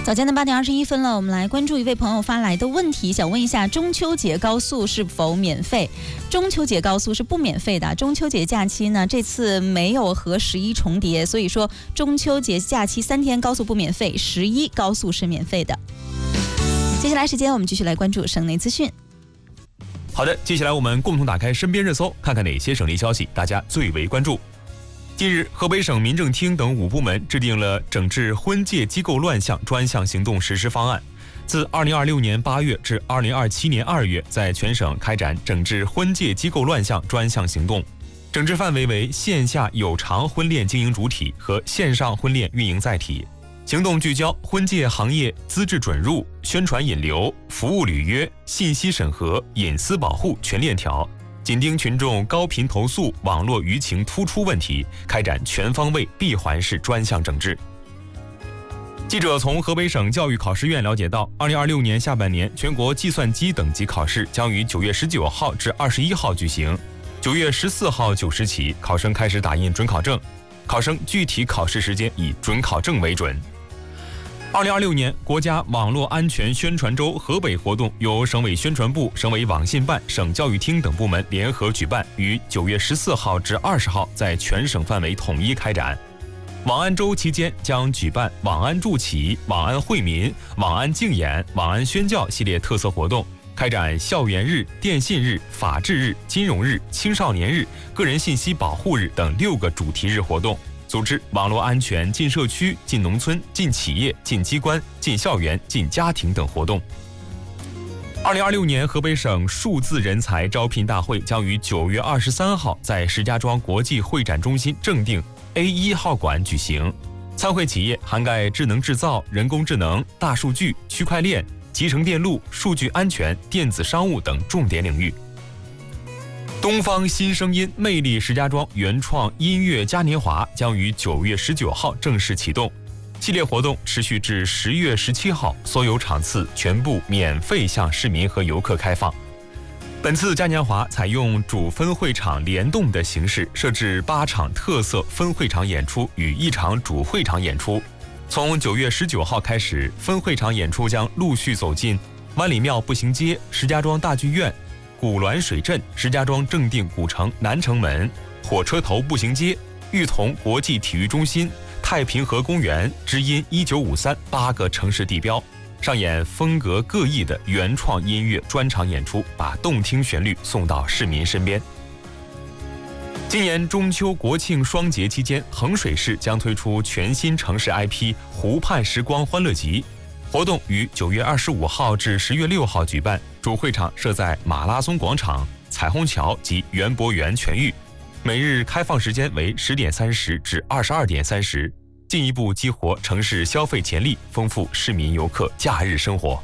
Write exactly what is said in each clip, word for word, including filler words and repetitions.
早间的八点二十一分了，我们来关注一位朋友发来的问题，想问一下中秋节高速是否免费？中秋节高速是不免费的，中秋节假期呢这次没有和十一重叠，所以说中秋节假期三天高速不免费，十一高速是免费的。接下来时间我们继续来关注省内资讯。 好的，接下来我们共同打开身边热搜，看看哪些省内消息大家最为关注。近日，河北省民政厅等五部门制定了整治婚介机构乱象专项行动实施方案，自二零二六年八月至二零二七年二月，在全省开展整治婚介机构乱象专项行动，整治范围为线下有偿婚恋经营主体和线上婚恋运营载体。行动聚焦婚介行业资质准入、宣传引流、服务履约、信息审核、隐私保护全链条，紧盯群众高频投诉、网络舆情突出问题，开展全方位闭环式专项整治。记者从河北省教育考试院了解到，二零二六年下半年全国计算机等级考试将于九月十九号至二十一号举行，九月十四号九时起，考生开始打印准考证，考生具体考试时间以准考证为准。二零二六年国家网络安全宣传周河北活动由省委宣传部、省委网信办、省教育厅等部门联合举办，于九月十四号至二十号在全省范围统一开展。网安周期间将举办网安助企、网安惠民、网安竞演、网安宣教系列特色活动，开展校园日、电信日、法治日、金融日、青少年日、个人信息保护日等六个主题日活动，组织网络安全进社区、进农村、进企业、进机关、进校园、进家庭等活动。二零二六年河北省数字人才招聘大会将于九月二十三号在石家庄国际会展中心正定 A 一 号馆举行。参会企业涵盖智能制造、人工智能、大数据、区块链、集成电路、数据安全、电子商务等重点领域。东方新声音魅力石家庄原创音乐嘉年华将于九月十九号正式启动，系列活动持续至十月十七号，所有场次全部免费向市民和游客开放。本次嘉年华采用主分会场联动的形式，设置八场特色分会场演出与一场主会场演出。从九月十九号开始，分会场演出将陆续走进万里庙步行街、石家庄大剧院、古滦水镇、石家庄正定古城南城门、火车头步行街、裕彤国际体育中心、太平河公园、知音一九五三八个城市地标，上演风格各异的原创音乐专场演出，把动听旋律送到市民身边。今年中秋国庆双节期间，衡水市将推出全新城市 I P 湖畔时光欢乐集，活动于九月二十五号至十月六号举办，主会场设在马拉松广场、彩虹桥及园博园全域，每日开放时间为十点三十至二十二点三十，进一步激活城市消费潜力，丰富市民游客假日生活。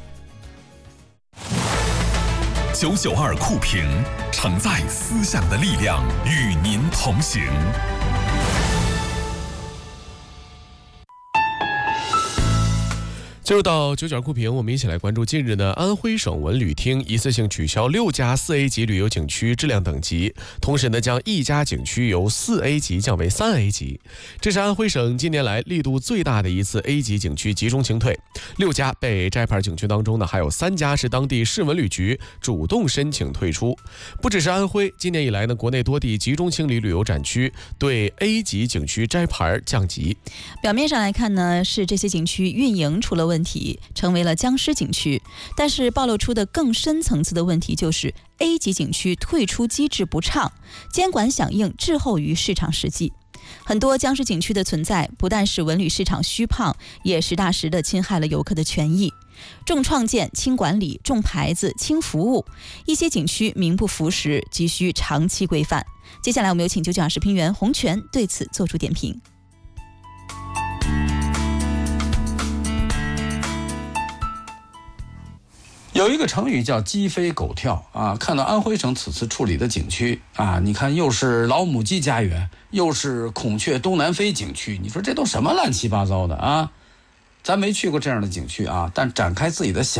九九二酷评，承载思想的力量，与您同行。 进入到九九二酷评，我们一起来关注近日呢，安徽省文旅厅一次性取消六家四 A 级旅游景区质量等级，同时呢，将一家景区由四 A 级降为三 A 级。这是安徽省近年来力度最大的一次 A 级景区集中清退。六家被摘牌景区当中呢，还有三家是当地市文旅局主动申请退出。不只是安徽，今年以来呢，国内多地集中清理旅游展区，对 A 级景区摘牌降级。 表面上来看呢，是这些景区运营出了问题。问题成为了僵尸景区，但是暴露出的更深层次的问题就是 A 级景区退出机制不畅，监管响应滞后于市场实际。很多僵尸景区的存在，不但使文旅市场虚胖，也实打实的侵害了游客的权益。重创建、轻管理、重牌子、轻服务，一些景区名不符实，急需长期规范。接下来我们有请九九二视频员洪泉对此做出点评。 有一个成语叫鸡飞狗跳啊，看到安徽省此次处理的景区啊，你看又是老母鸡家园，又是孔雀东南飞景区，你说这都什么乱七八糟的啊？咱没去过这样的景区啊，但展开自己的想